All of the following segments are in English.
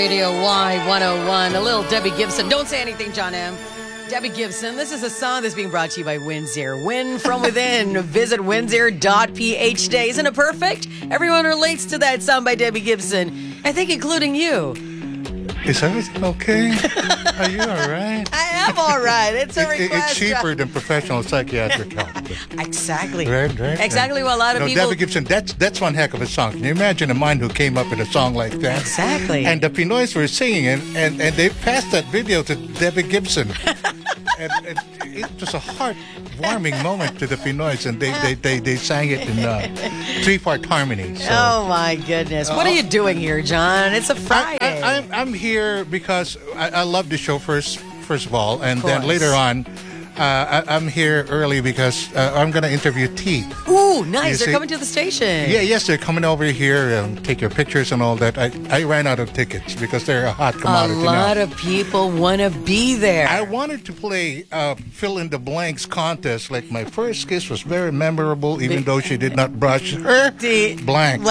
Radio Y101. A little Debbie Gibson. Don't say anything, John M. Debbie Gibson. This is a song that's being brought to you by Windsor. Win from within. Visit windsor.ph today. Isn't it perfect? Everyone relates to that song by Debbie Gibson. I think including you. Is everything okay? Are you all right? I am all right. It's a request. It's cheaper than professional psychiatric help. Exactly. Right. Exactly what a lot of people... Debbie Gibson, that's one heck of a song. Can you imagine a mind who came up with a song like that? Exactly. And the Pinoys were singing it, and they passed that video to Debbie Gibson. and it was a heart-warming moment to the Pinoys, and they sang it in three-part harmony. So. Oh, my goodness. What are you doing here, John? It's a Friday. I'm here because I love the show first of all, and then later on, I'm here early because I'm going to interview Teeth. Ooh, nice. They're coming to the station. Yes, they're coming over here, take your pictures and all that. I ran out of tickets because they're a hot commodity now. A lot of people want to be there. I wanted to play fill in the blanks contest. Like my first kiss was very memorable, even though she did not brush her blank.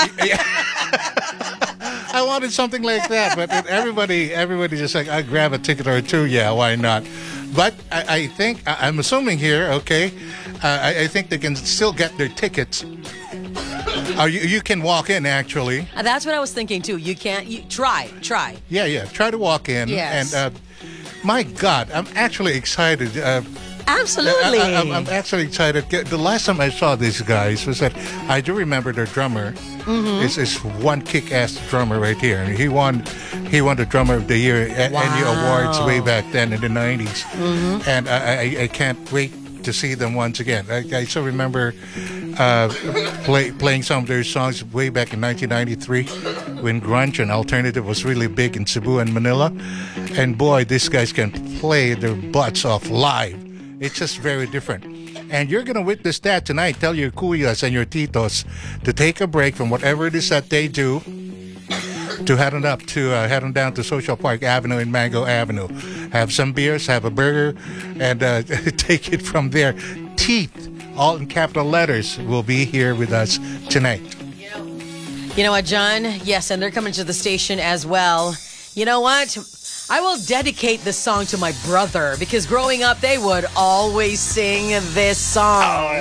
I wanted something like that, but everybody just like, I grab a ticket or two. Yeah, why not? But I think, I'm assuming here, okay, I think they can still get their tickets. You can walk in, actually. That's what I was thinking, too. You can't, try. Yeah, try to walk in. Yes. And my God, I'm actually excited. Absolutely. I'm actually excited. The last time I saw these guys was that I do remember their drummer. Mm-hmm. Is one kick-ass drummer right here. And he won the Drummer of the Year at any awards way back then in the 90s. Mm-hmm. And I can't wait to see them once again. I still remember playing some of their songs way back in 1993 when grunge and alternative was really big in Cebu and Manila. And boy, these guys can play their butts off live. It's just very different. And you're going to witness that tonight. Tell your kuyas and your titos to take a break from whatever it is that they do to head on down to Social Park Avenue and Mango Avenue. Have some beers, have a burger, and take it from there. Teeth, all in capital letters, will be here with us tonight. You know what, John? Yes, and they're coming to the station as well. You know what? I will dedicate this song to my brother because growing up, they would always sing this song.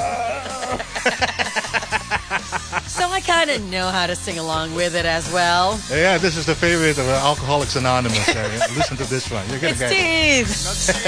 So I kind of know how to sing along with it as well. Yeah, this is the favorite of Alcoholics Anonymous. Listen to this one. You're gonna Steve.